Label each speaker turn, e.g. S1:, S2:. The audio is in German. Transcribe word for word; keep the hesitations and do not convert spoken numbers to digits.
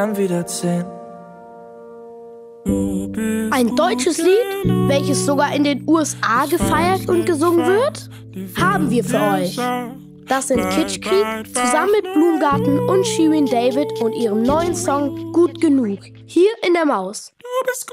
S1: gern wieder zehn.
S2: Ein deutsches Lied, welches sogar in den U S A gefeiert und gesungen wird, haben wir für euch. Das sind Kitschkrieg zusammen mit Blumengarten und Shirin David und ihrem neuen Song Gut genug, hier in der Maus.
S3: Du bist